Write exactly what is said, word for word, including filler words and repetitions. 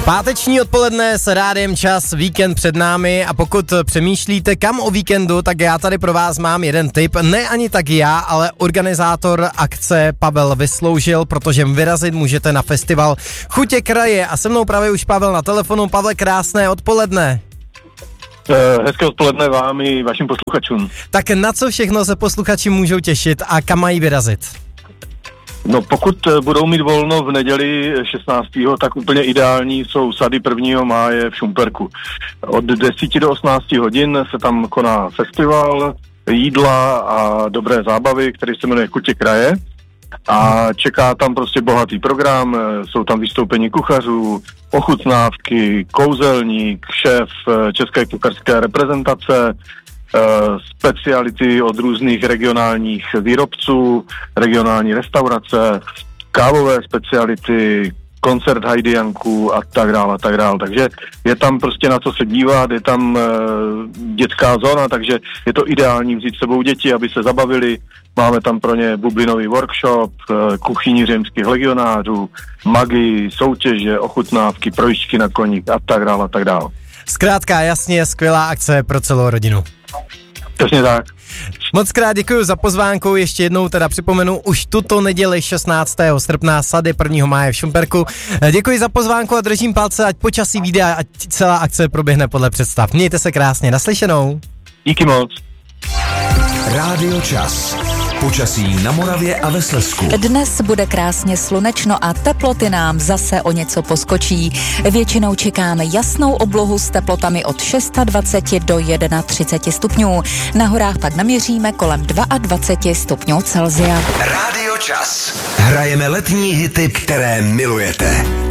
Páteční odpoledne s Rádiem Čas, víkend před námi a pokud přemýšlíte kam o víkendu, tak já tady pro vás mám jeden tip. Ne ani tak já, ale organizátor akce Pavel Vysloužil, protože vyrazit můžete na festival Chutě kraje a se mnou právě už Pavel na telefonu. Pavle, krásné odpoledne. Hezké odpoledne vám i vašim posluchačům. Tak na co všechno se posluchači můžou těšit a kam mají vyrazit? No pokud budou mít volno v neděli šestnáctého tak úplně ideální jsou sady prvního máje v Šumperku. Od deseti do osmnácti hodin se tam koná festival jídla a dobré zábavy, který se jmenuje Chutě kraje. A čeká tam prostě bohatý program, jsou tam vystoupení kuchařů, ochutnávky, kouzelník, šéf české kuchařské reprezentace, speciality od různých regionálních výrobců, regionální restaurace, kávové speciality, koncert Hajdijanků a tak dále, a tak dále. Takže je tam prostě na co se dívat, je tam e, dětská zóna, takže je to ideální vzít s sebou děti, aby se zabavili. Máme tam pro ně bublinový workshop, e, kuchyni římských legionářů, magii, soutěže, ochutnávky, projížďky na koních a tak dále, a tak dále. Zkrátka jasně, skvělá akce pro celou rodinu. Přesně tak. Moc krát děkuji za pozvánku, ještě jednou teda připomenu, už tuto neděli šestnáctého srpna sady prvního máje v Šumperku. Děkuji za pozvánku a držím palce, ať počasí vyjde a ať celá akce proběhne podle představ. Mějte se krásně, naslyšenou. Díky moc. Rádio Čas. Počasí na Moravě a ve Slezsku. Dnes bude krásně slunečno a teploty nám zase o něco poskočí. Většinou čekáme jasnou oblohu s teplotami od dvacet šest do třicet jedna stupňů. Na horách pak naměříme kolem dvacet dva stupňů Celsia. Rádio Čas. Hrajeme letní hity, které milujete.